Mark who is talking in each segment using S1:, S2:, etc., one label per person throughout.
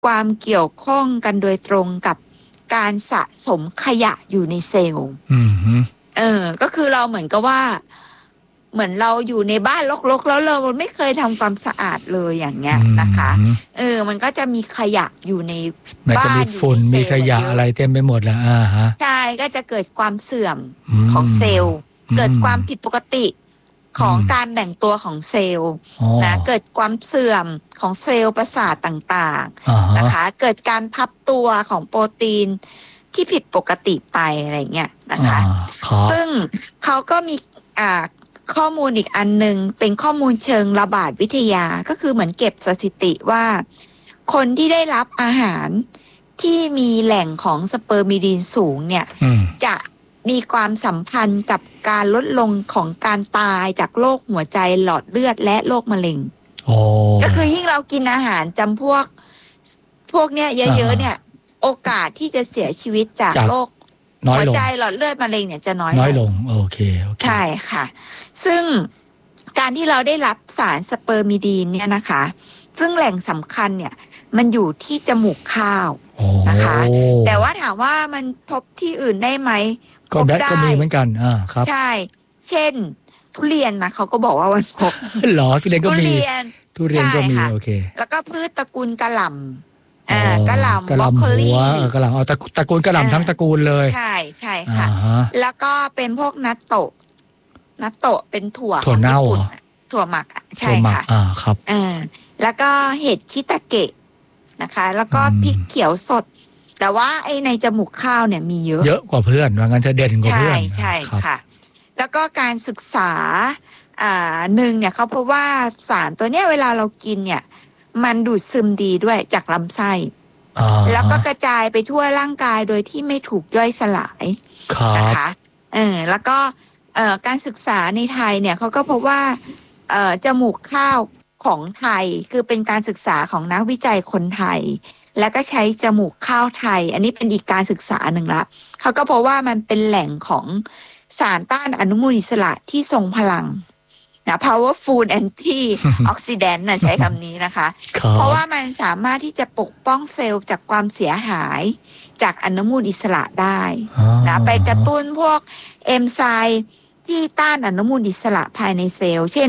S1: ความเกี่ยวข้องกันโดยตรงกับการสะสมขยะอยู่ในเซลล์ก็คือเราเหมือนกับว่าเหมือนเราอยู่ในบ้านรกๆแล้วเราไม่เคยทำความสะอาดเลยอย่างเงี้ยนะคะมันก็จะมีขยะอยู่ในบ้าน
S2: มีฝุ่นมีขยะอะไรเต็มไปหมดแล้ว
S1: ใช่ก็จะเกิดความเสื่อมของเซลล์เกิดความผิดปกติของการแบ่งตัวของเซลล์นะเกิดความเสื่อมของเซลล์ประสาทต่างๆนะคะเกิดการพับตัวของโปรตีนที่ผิดปกติไปอะไรเงี้ยนะคะซึ่งเขาก็มีข้อมูลอีกอันนึงเป็นข้อมูลเชิงระบาดวิทยาก็คือเหมือนเก็บสถิติว่าคนที่ได้รับอาหารที่มีแหล่งของสเปอร์มิดีนสูงเนี่ยจะมีความสัมพันธ์กับการลดลงของการตายจากโรคหัวใจหลอดเลือดและโรคมะเร็งก็คือยิ่งเรากินอาหารจำพวกเนี้ยเยอะๆเนี่ยโอกาสที่จะเสียชีวิตจากโรคหัวใจหลอดเลือดมะเร็งเนี่ยจะน้อยลง
S2: โอเค
S1: ใช่ค่ะซึ่งการที่เราได้รับสารสเปอร์มิดีนเนี่ยนะคะซึ่งแหล่งสำคัญเนี่ยมันอยู่ที่จมูกข้าวนะคะแต่ว่าถามว่ามันพบที่อื่นได้ไหม
S2: ก็มีเหมือนกันครับ
S1: ใช่เช่นทุเรียนนะเขาก็บอกว่ามันพบ
S2: หรอทุเรียนก็มีทุเรียนก็มีโอเค
S1: แล้วก็พืชตระกูลกะหล่ำกะหล่ำบรอกโคลี
S2: กะหล่ำเอาตระกูลกะหล่ำทั้งตระกูลเลย
S1: ใช่ค่ะแล้วก็เป็นพวกนัตโตะเป็นถั่ว
S2: ของญี่ปุ่น
S1: ถั่วหมักใช่ค่ะ
S2: ครับ
S1: แล้วก็เห็ดชิตาเกะนะคะแล้วก็พริกเขียวสดแต่ว่าไอ้ในจมูกข้าวเนี่ยมีเยอะ
S2: กว่าเพื่อนว่างั้นเธอเด่นกว่าเพื่อน
S1: ใช่ค่ะแล้วก็การศึกษาหนึ่งเนี่ยเขาพบว่าสารตัวเนี้ยเวลาเรากินเนี่ยมันดูดซึมดีด้วยจากลำไส้แล้วก็กระจายไปทั่วร่างกายโดยที่ไม่ถูกย่อยสลายนะคะแล้วก็การศึกษาในไทยเนี่ยเขาก็พบว่าจมูกข้าวของไทยคือเป็นการศึกษาของนักวิจัยคนไทยแล้วก็ใช้จมูกข้าวไทยอันนี้เป็นอีกการศึกษาหนึ่งละเขาก็พบว่ามันเป็นแหล่งของสารต้านอนุมูลอิสระที่ทรงพลังนะ powerful anti oxidant นะใช้คำนี้นะคะเพราะว่ามันสามารถที่จะปกป้องเซลล์จากความเสียหายจากอนุมูลอิสระได้นะไปกระตุ้นพวกเอนไซม์ที่ต้านอนุมูลอิสระภายในเซลล์เช่น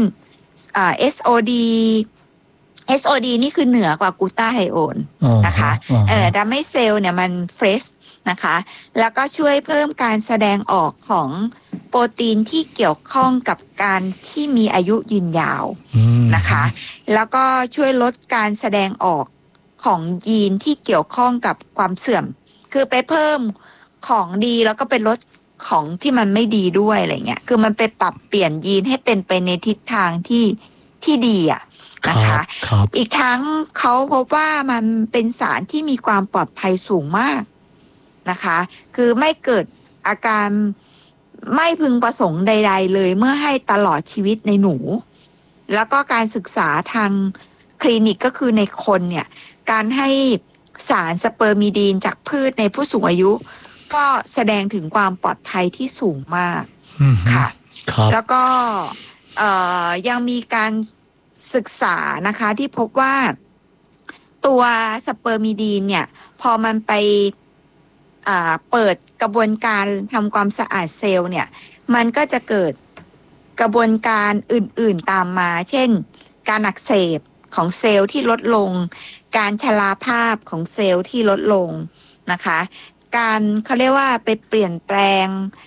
S1: SOD นี่คือเหนือกว่ากูต้าไทโอนนะคะทำให้เซลล์เนี่ยมันเฟรชนะคะแล้วก็ช่วยเพิ่มการแสดงออกของโปรตีนที่เกี่ยวข้องกับการที่มีอายุยืนยาวนะคะแล้วก็ช่วยลดการแสดงออกของยีนที่เกี่ยวข้องกับความเสื่อมคือไปเพิ่มของดีแล้วก็ไปลดของที่มันไม่ดีด้วยอะไรเงี้ยคือมันไปปรับเปลี่ยนยีนให้เป็นไปในทิศทางที่ดีนะคะอีกทั้งเขาพบว่ามันเป็นสารที่มีความปลอดภัยสูงมากนะคะคือไม่เกิดอาการไม่พึงประสงค์ใดๆเลยเมื่อให้ตลอดชีวิตในหนูแล้วก็การศึกษาทางคลินิกก็คือในคนเนี่ยการให้สารสเปอร์มิดีนจากพืชในผู้สูงอายุก็แสดงถึงความปลอดภัยที่สูงมากค่ะแล้วก็ยังมีการศึกษานะคะที่พบว่าตัวสเปอร์มิดีนเนี่ยพอมันไปเปิดกระบวนการทำความสะอาดเซลล์เนี่ยมันก็จะเกิดกระบวนการอื่นๆตามมาเช่นการอักเสบของเซลล์ที่ลดลงการชราภาพของเซลล์ที่ลดลงนะคะการเขาเรียกว่าไปเปลี่ยนแปลง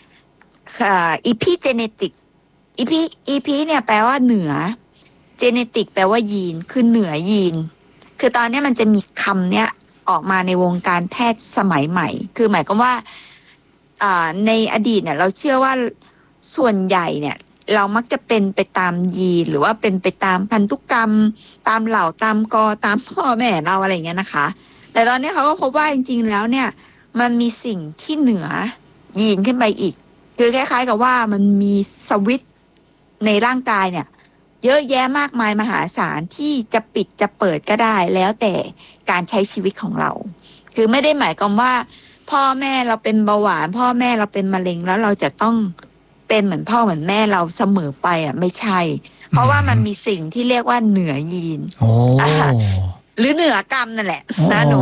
S1: epigenetic EP เนี่ยแปลว่าเหนือ genetic แปลว่ายีนคือเหนือยีนคือตอนนี้มันจะมีคำเนี้ยออกมาในวงการแพทย์สมัยใหม่คือหมายความว่าในอดีตเนี่ยเราเชื่อว่าส่วนใหญ่เนี่ยเรามักจะเป็นไปตามยีนหรือว่าเป็นไปตามพันธุกรรมตามเหล่าตามกอตามพ่อแม่เราอะไรอย่างเงี้ยนะคะแต่ตอนนี้เขาก็พบว่าจริงๆแล้วเนี่ยมันมีสิ่งที่เหนือยีนขึ้นไปอีกคือคล้ายๆกับว่ามันมีสวิตช์ในร่างกายเนี่ยเยอะแยะมากมายมหาศาลที่จะปิดจะเปิดก็ได้แล้วแต่การใช้ชีวิตของเราคือไม่ได้หมายความว่าพ่อแม่เราเป็นเบาหวานพ่อแม่เราเป็นมะเร็งแล้วเราจะต้องเป็นเหมือนพ่อเหมือนแม่เราเสมอไปไม่ใช่เพราะว่ามันมีสิ่งที่เรียกว่าเหนือยีนหรือเหนือกรรมนั่นแหละนะหนู